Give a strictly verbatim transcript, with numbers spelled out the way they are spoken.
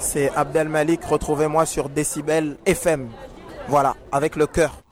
c'est Abdel Malik. Retrouvez-moi sur Décibel F M. Voilà, avec le cœur.